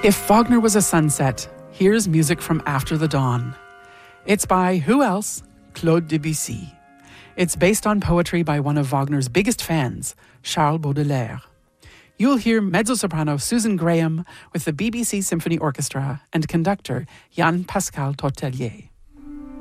If Wagner was a sunset, here's music from After the Dawn. It's by who else? Claude Debussy. It's based on poetry by one of Wagner's biggest fans, Charles Baudelaire. You'll hear mezzo-soprano Susan Graham with the BBC Symphony Orchestra and conductor Jan-Pascal Tortelier.